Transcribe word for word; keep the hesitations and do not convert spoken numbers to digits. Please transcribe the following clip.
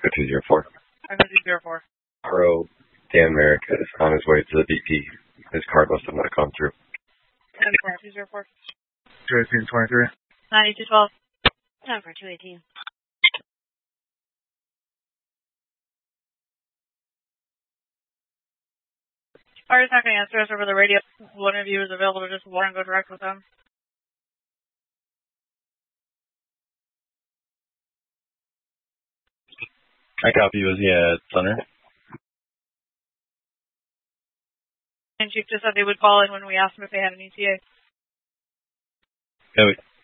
Echo two zero four. Echo two zero four. Aro Dan Merrick is on his way to the B P. His card must have not come through. two zero four. two eighteen twenty-three. ninety-two twelve. Time for two eighteen. Fire's not going to answer us over the radio. One of you is available to just walk and go direct with them. I copy you. Is he at Thunder? And Chief just said they would call in when we asked them if they had an E T A. Yeah, we